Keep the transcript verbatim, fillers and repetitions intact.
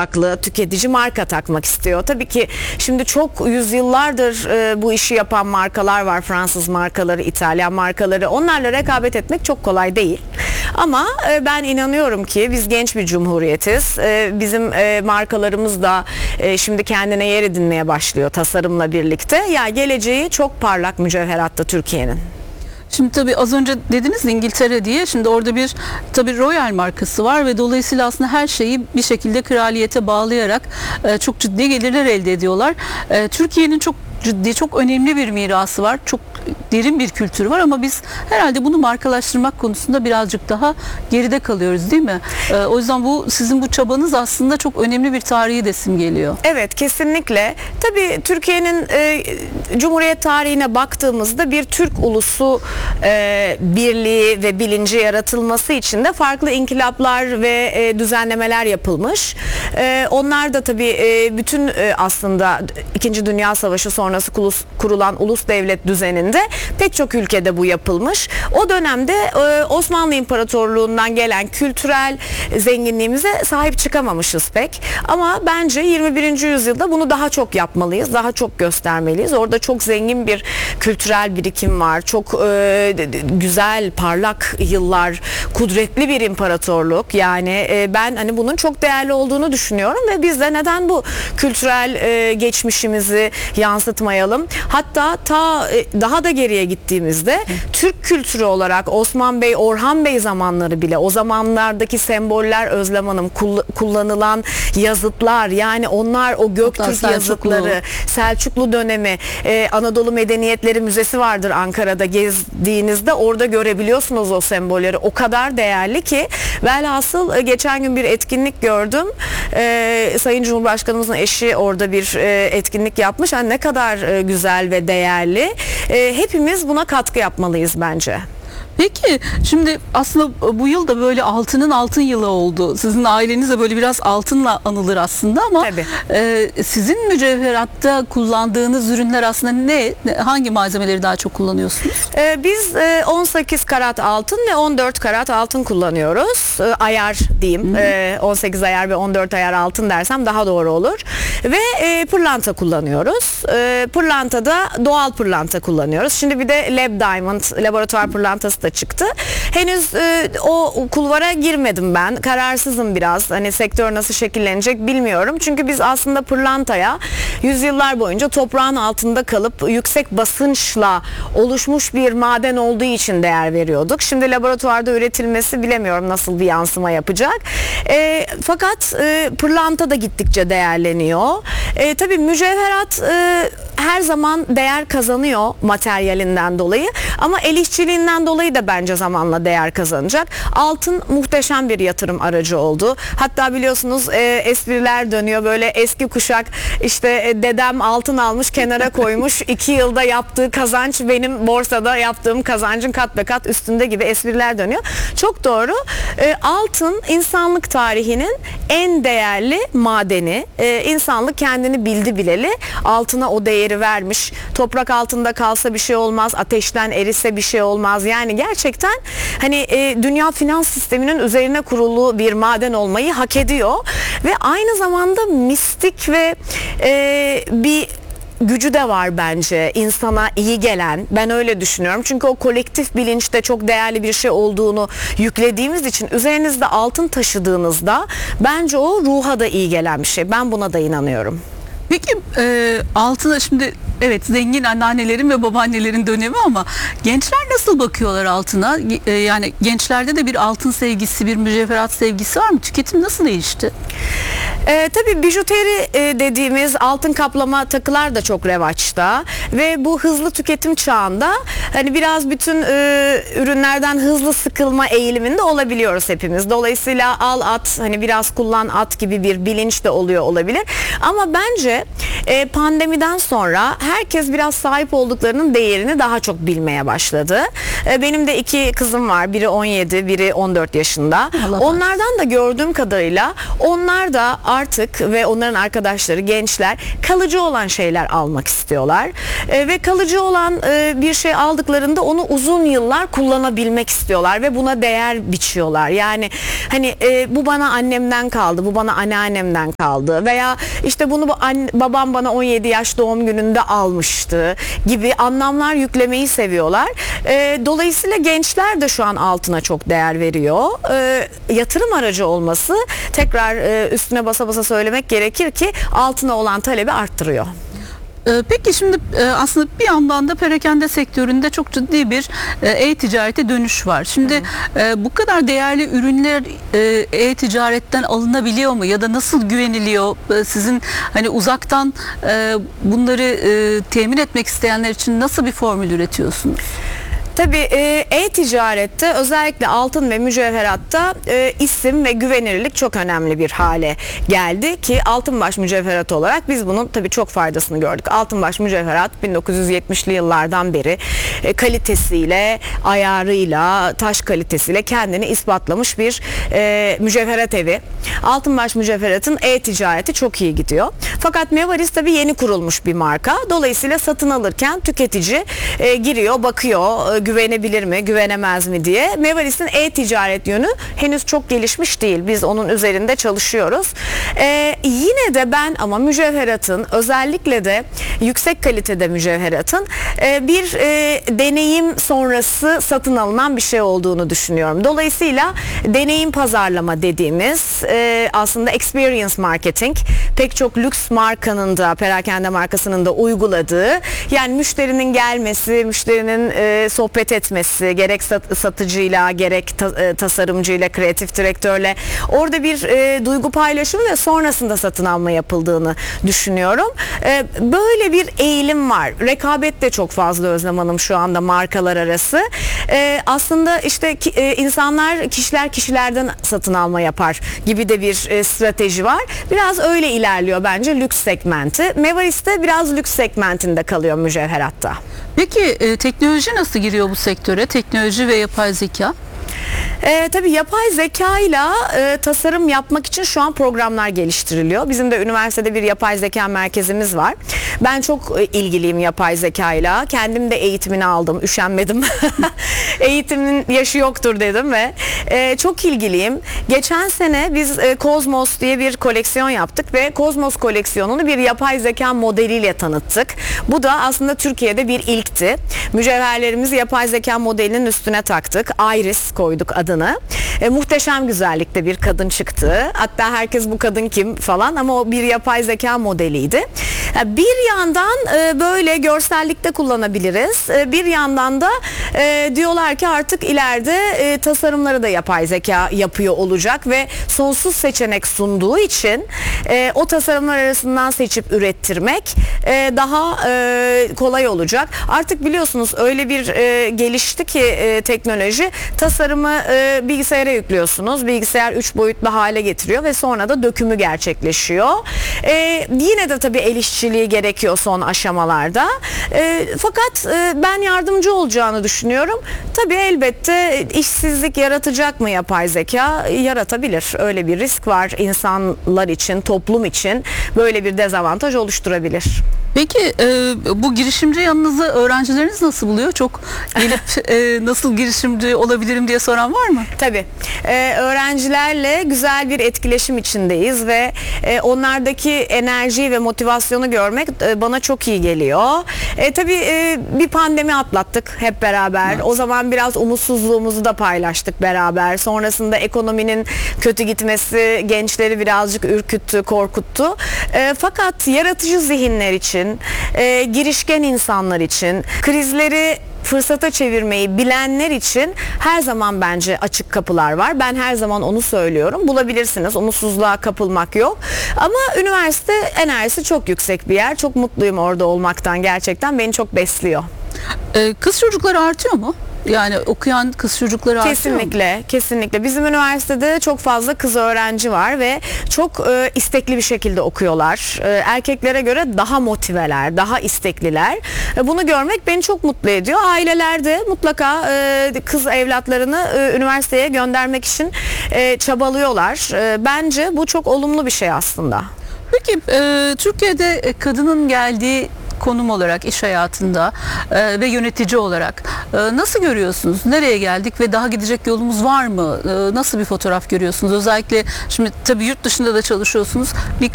aklı tüketici marka takmak istiyor. Tabii ki şimdi çok yüzyıllardır e, bu işi yapan markalar var. Fransız markaları, İtalyan markaları. Onlarla rekabet etmek çok kolay değil. Ama e, ben inanıyorum ki biz genç bir cumhuriyetiz. E, bizim e, markalarımız da e, şimdi kendine yer edinmeye başlıyor tasarımla birlikte. Ya yani geleceği çok parlak mücevheratta Türkiye'nin. Şimdi tabii az önce dediniz İngiltere diye, şimdi orada bir tabii Royal markası var ve dolayısıyla aslında her şeyi bir şekilde kraliyete bağlayarak e, çok ciddi gelirler elde ediyorlar. E, Türkiye'nin çok ciddi, çok önemli bir mirası var. Çok derin bir kültürü var ama biz herhalde bunu markalaştırmak konusunda birazcık daha geride kalıyoruz, değil mi? Ee, o yüzden bu sizin bu çabanız aslında çok önemli bir tarihi de simgeliyor. Evet, kesinlikle. Tabii Türkiye'nin e, Cumhuriyet tarihine baktığımızda bir Türk ulusu e, birliği ve bilinci yaratılması için de farklı inkılaplar ve e, düzenlemeler yapılmış. E, onlar da tabii e, bütün e, aslında İkinci Dünya Savaşı sonrası kulus, kurulan ulus devlet düzeninde pek çok ülkede bu yapılmış. O dönemde e, Osmanlı İmparatorluğu'ndan gelen kültürel zenginliğimize sahip çıkamamışız pek. Ama bence yirmi birinci yüzyılda bunu daha çok yapmalıyız, daha çok göstermeliyiz. Orada çok zengin bir kültürel birikim var. Çok e, güzel, parlak yıllar, kudretli bir imparatorluk. Yani e, ben hani bunun çok değerli olduğunu düşünüyorum ve biz de neden bu kültürel e, geçmişimizi yansıtmayalım? Hatta ta e, daha da geriye gittiğimizde Türk kültürü olarak Osman Bey, Orhan Bey zamanları bile, o zamanlardaki semboller, Özlem Hanım, kullanılan yazıtlar, yani onlar o Göktürk Selçuklu. yazıtları, Selçuklu dönemi, e, Anadolu Medeniyetleri Müzesi vardır Ankara'da, gezdiğinizde orada görebiliyorsunuz o sembolleri. O kadar değerli ki velhasıl e, geçen gün bir etkinlik gördüm. E, Sayın Cumhurbaşkanımızın eşi orada bir e, etkinlik yapmış. Yani ne kadar e, güzel ve değerli. E, hepimiz buna katkı yapmalıyız bence. Peki şimdi aslında bu yıl da böyle altının altın yılı oldu. Sizin aileniz de böyle biraz altınla anılır aslında ama e, sizin mücevheratta kullandığınız ürünler aslında ne? Hangi malzemeleri daha çok kullanıyorsunuz? E, biz e, on sekiz karat altın ve on dört karat altın kullanıyoruz. E, ayar diyeyim. E, on sekiz ayar ve on dört ayar altın dersem daha doğru olur. Ve e, pırlanta kullanıyoruz. E, pırlantada doğal pırlanta kullanıyoruz. Şimdi bir de Lab Diamond, laboratuvar pırlantası da çıktı. Henüz e, o kulvara girmedim ben. Kararsızım biraz. Hani sektör nasıl şekillenecek bilmiyorum. Çünkü biz aslında pırlantaya yüzyıllar boyunca toprağın altında kalıp yüksek basınçla oluşmuş bir maden olduğu için değer veriyorduk. Şimdi laboratuvarda üretilmesi bilemiyorum nasıl bir yansıma yapacak. E, fakat e, pırlanta da gittikçe değerleniyor. E, tabii mücevherat e, her zaman değer kazanıyor materyalinden dolayı ama el işçiliğinden dolayı da bence zamanla değer kazanacak. Altın muhteşem bir yatırım aracı oldu. Hatta biliyorsunuz e, espriler dönüyor, böyle eski kuşak işte e, dedem altın almış kenara koymuş, iki yılda yaptığı kazanç benim borsada yaptığım kazancın kat be kat üstünde gibi espriler dönüyor. Çok doğru. E, altın insanlık tarihinin en değerli madeni. E, insanlık kendini bildi bileli altına o değeri vermiş. Toprak altında kalsa bir şey olmaz, ateşten erise bir şey olmaz. Yani gerçekten hani e, dünya finans sisteminin üzerine kurulu bir maden olmayı hak ediyor ve aynı zamanda mistik ve e, bir gücü de var bence, insana iyi gelen. Ben öyle düşünüyorum. Çünkü o kolektif bilinçte çok değerli bir şey olduğunu yüklediğimiz için üzerinizde altın taşıdığınızda bence o ruha da iyi gelen bir şey. Ben buna da inanıyorum. Peki e, altına şimdi evet zengin anneannelerin ve babaannelerin dönemi ama gençler nasıl bakıyorlar altına? E, yani gençlerde de bir altın sevgisi, bir mücevherat sevgisi var mı? Tüketim nasıl değişti? E, tabii bijuteri e, dediğimiz altın kaplama takılar da çok revaçta ve bu hızlı tüketim çağında hani biraz bütün e, ürünlerden hızlı sıkılma eğiliminde olabiliyoruz hepimiz. Dolayısıyla al at, hani biraz kullan at gibi bir bilinç de oluyor olabilir. Ama bence e, pandemiden sonra herkes biraz sahip olduklarının değerini daha çok bilmeye başladı. E, benim de iki kızım var. Biri on yedi, biri on dört yaşında. Allah Onlardan da gördüğüm kadarıyla onlar da artık ve onların arkadaşları, gençler kalıcı olan şeyler almak istiyorlar. E, ve kalıcı olan e, bir şey aldıklarında onu uzun yıllar kullanabilmek istiyorlar ve buna değer biçiyorlar. Yani hani e, bu bana annemden kaldı, bu bana anneannemden kaldı veya işte bunu bu anne, babam bana on yedi yaş doğum gününde almıştı gibi anlamlar yüklemeyi seviyorlar. E, dolayısıyla gençler de şu an altına çok değer veriyor. E, yatırım aracı olması, tekrar e, üstüne basa basa söylemek gerekir ki altına olan talebi arttırıyor. Ee, Peki şimdi e, aslında bir yandan da perakende sektöründe çok ciddi bir e, e-ticarete dönüş var. Şimdi e, bu kadar değerli ürünler e, e-ticaretten alınabiliyor mu ya da nasıl güveniliyor? E, Sizin hani uzaktan e, bunları e, temin etmek isteyenler için nasıl bir formül üretiyorsunuz? Tabii e, e-ticarette özellikle altın ve mücevheratta e, isim ve güvenilirlik çok önemli bir hale geldi ki Altınbaş Mücevherat olarak biz bunun tabii çok faydasını gördük. Altınbaş Mücevherat bin dokuz yüz yetmişli yıllardan beri e, kalitesiyle, ayarıyla, taş kalitesiyle kendini ispatlamış bir e, mücevherat evi. Altınbaş Mücevherat'ın e-ticareti çok iyi gidiyor. Fakat Mevaris tabii yeni kurulmuş bir marka. Dolayısıyla satın alırken tüketici e, giriyor, bakıyor, e, güvenebilir mi, güvenemez mi diye. Mevaris'in e-ticaret yönü henüz çok gelişmiş değil. Biz onun üzerinde çalışıyoruz. Ee, yine de ben ama mücevheratın, özellikle de yüksek kalitede mücevheratın e, bir e, deneyim sonrası satın alınan bir şey olduğunu düşünüyorum. Dolayısıyla deneyim pazarlama dediğimiz e, aslında experience marketing, pek çok lüks markanın da, perakende markasının da uyguladığı, yani müşterinin gelmesi, müşterinin e, sohbet etmesi, gerek sat, satıcıyla, gerek ta, e, tasarımcıyla, kreatif direktörle orada bir e, duygu paylaşımı ve sonrasında satın alma yapıldığını düşünüyorum. E, böyle bir eğilim var. Rekabet de çok fazla Özlem Hanım şu anda markalar arası. E, aslında işte ki, e, insanlar, kişiler kişilerden satın alma yapar gibi de bir e, strateji var. Biraz öyle ilerliyor bence lüks segmenti. Mevaris'te biraz lüks segmentinde kalıyor mücevheratta. Peki e, teknoloji nasıl giriyor bu sektöre? Teknoloji ve yapay zeka? E, tabii yapay zeka ile e, tasarım yapmak için şu an programlar geliştiriliyor. Bizim de üniversitede bir yapay zeka merkezimiz var. Ben çok e, ilgiliyim yapay zeka ile. Kendim de eğitimini aldım, üşenmedim. Eğitimin yaşı yoktur dedim ve e, çok ilgiliyim. Geçen sene biz e, Kozmos diye bir koleksiyon yaptık ve Kozmos koleksiyonunu bir yapay zeka modeliyle tanıttık. Bu da aslında Türkiye'de bir ilkti. Mücevherlerimizi yapay zeka modelinin üstüne taktık. Iris koyduk adını. E, muhteşem güzellikte bir kadın çıktı. Hatta herkes bu kadın kim falan, ama o bir yapay zeka modeliydi. Yani bir yandan e, böyle görsellikte kullanabiliriz. E, bir yandan da e, diyorlar ki artık ileride e, tasarımları da yapay zeka yapıyor olacak ve sonsuz seçenek sunduğu için e, o tasarımlar arasından seçip ürettirmek e, daha e, kolay olacak. Artık biliyorsunuz öyle bir e, gelişti ki e, teknoloji, tasarımı e, bilgisayara yüklüyorsunuz. Bilgisayar üç boyutlu hale getiriyor ve sonra da dökümü gerçekleşiyor. E, yine de tabii el işçiliği gerekiyor son aşamalarda. E, fakat e, ben yardımcı olacağını düşünüyorum. Tabii elbette işsizlik yaratacak mı yapay zeka? Yaratabilir. Öyle bir risk var insanlar için, toplum için böyle bir dezavantaj oluşturabilir. Peki e, bu girişimci yanınızı öğrencileriniz nasıl buluyor? Çok gelip e, nasıl girişimci olabilirim diye soran var mı? Tabii. Ee, öğrencilerle güzel bir etkileşim içindeyiz ve e, onlardaki enerjiyi ve motivasyonu görmek e, bana çok iyi geliyor. E, tabii e, bir pandemi atlattık hep beraber. Evet. O zaman biraz umutsuzluğumuzu da paylaştık beraber. Sonrasında ekonominin kötü gitmesi gençleri birazcık ürküttü, korkuttu. E, fakat yaratıcı zihinler için, e, girişken insanlar için, krizleri fırsata çevirmeyi bilenler için her zaman bence açık kapılar var. Ben her zaman onu söylüyorum. Bulabilirsiniz. Umutsuzluğa kapılmak yok. Ama üniversite enerjisi çok yüksek bir yer. Çok mutluyum orada olmaktan. Gerçekten beni çok besliyor. Ee, kız çocukları artıyor mu? Yani okuyan kız çocukları artıyor mu? Kesinlikle, kesinlikle. Bizim üniversitede çok fazla kız öğrenci var ve çok e, istekli bir şekilde okuyorlar. E, erkeklere göre daha motiveler, daha istekliler. E, bunu görmek beni çok mutlu ediyor. Aileler de mutlaka e, kız evlatlarını e, üniversiteye göndermek için e, çabalıyorlar. E, bence bu çok olumlu bir şey aslında. Peki e, Türkiye'de kadının geldiği konum olarak iş hayatında e, ve yönetici olarak e, nasıl görüyorsunuz? Nereye geldik ve daha gidecek yolumuz var mı? E, nasıl bir fotoğraf görüyorsunuz? Özellikle şimdi tabii yurt dışında da çalışıyorsunuz. Bir